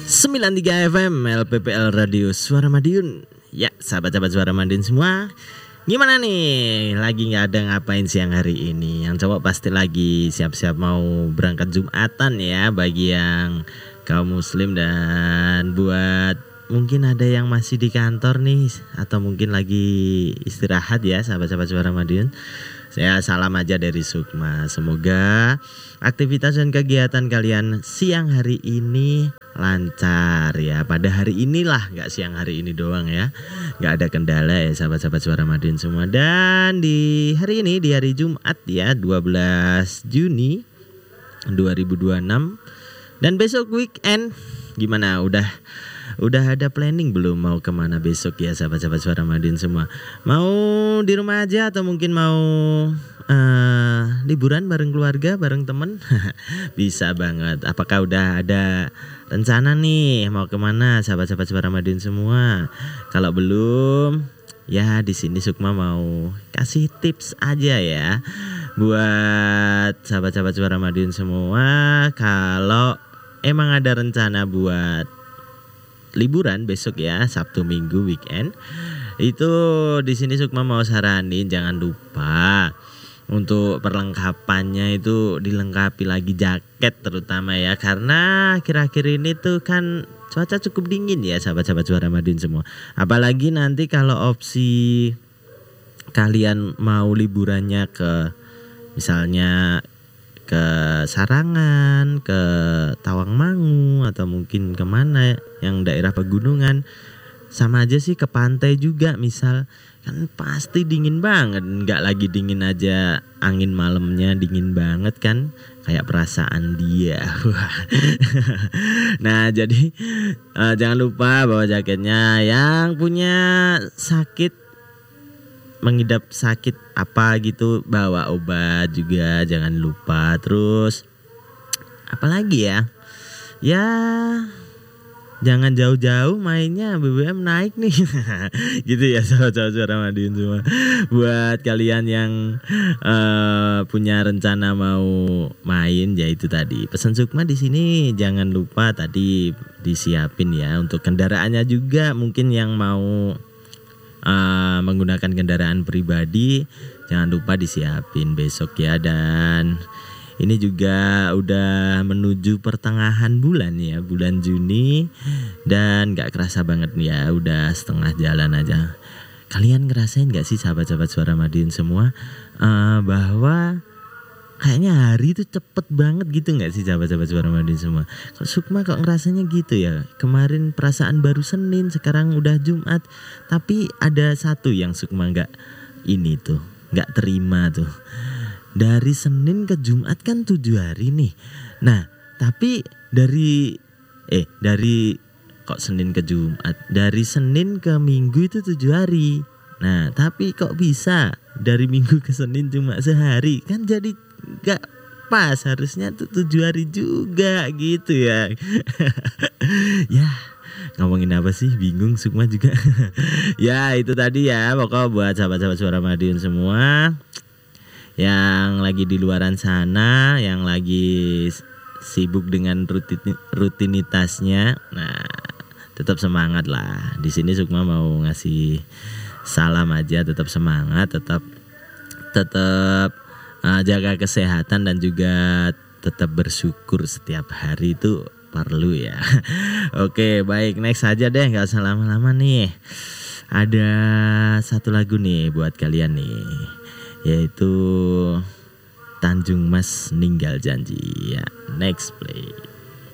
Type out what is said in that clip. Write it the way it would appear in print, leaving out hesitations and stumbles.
93 FM LPPL Radio Suara Madiun. Ya, sahabat-sahabat Suara Madiun semua, gimana nih? Lagi gak ada ngapain siang hari ini? Yang cowok pasti lagi siap-siap mau berangkat Jumatan ya, bagi yang kaum muslim. Dan buat mungkin ada yang masih di kantor nih, atau mungkin lagi istirahat ya, sahabat-sahabat Suara Madiun, saya salam aja dari Sukma. Semoga aktivitas dan kegiatan kalian siang hari ini lancar ya. Pada hari inilah, gak siang hari ini doang ya, gak ada kendala ya sahabat-sahabat Suara Madiun semua. Dan di hari ini, di hari Jumat ya, 12 Juni 2026. Dan besok weekend, gimana? Udah ada planning belum mau kemana besok ya sahabat-sahabat Suara Madiun semua? Mau di rumah aja atau mungkin mau liburan bareng keluarga, bareng temen? Bisa banget. Apakah udah ada rencana nih mau kemana sahabat-sahabat Suara Madiun semua? Kalau belum, ya di sini Sukma mau kasih tips aja ya buat sahabat-sahabat Suara Madiun semua. Kalau emang ada rencana buat liburan besok ya, Sabtu Minggu weekend, itu di sini Sukma mau saranin jangan lupa untuk perlengkapannya itu dilengkapi lagi jaket terutama ya, karena akhir-akhir ini tuh kan cuaca cukup dingin ya sahabat-sahabat Suara Madiun semua. Apalagi nanti kalau opsi kalian mau liburannya ke misalnya ke Sarangan, ke Tawangmangu, atau mungkin kemana yang daerah pegunungan, sama aja sih ke pantai juga misal, kan pasti dingin banget. Nggak lagi dingin aja, angin malamnya dingin banget kan, kayak perasaan dia. Nah jadi jangan lupa bawa jaketnya. Yang punya sakit, mengidap sakit apa gitu, bawa obat juga jangan lupa. Terus apalagi ya, jangan jauh-jauh mainnya, BBM naik nih. Gitu ya sahabat-sahabat Suara Madiun semua. Buat kalian yang punya rencana mau main, ya itu tadi pesan Sukma di sini, jangan lupa tadi disiapin ya untuk kendaraannya juga. Mungkin yang mau menggunakan kendaraan pribadi, jangan lupa disiapin besok ya. Dan ini juga udah menuju pertengahan bulan ya, bulan Juni, dan gak kerasa banget nih ya, udah setengah jalan aja. Kalian ngerasain gak sih sahabat-sahabat Suara Madiun semua bahwa kayaknya hari itu cepet banget gitu gak sih sahabat-sahabat Suara Madiun semua? Kok Sukma kok ngerasanya gitu ya? Kemarin perasaan baru Senin, sekarang udah Jumat. Tapi ada satu yang Sukma gak terima tuh. Dari Senin ke Jumat kan 7 hari nih. Nah tapi dari Senin ke Jumat, dari Senin ke Minggu itu 7 hari. Nah tapi kok bisa dari Minggu ke Senin cuma sehari? Kan jadi gak pas, harusnya tuh 7 hari juga gitu ya. Ya ngomongin apa sih, bingung Sukma juga. Ya itu tadi ya, pokoknya buat sahabat-sahabat Suara Madiun semua yang lagi di luaran sana, yang lagi sibuk dengan rutinitasnya, nah tetap semangat lah. Di sini Sukma mau ngasih salam aja, tetap semangat, tetap jaga kesehatan, dan juga tetap bersyukur setiap hari itu perlu ya. Oke baik, next aja deh, gak usah lama-lama nih. Ada satu lagu nih buat kalian nih, yaitu Tanjung Mas Ninggal Janji ya. Next play.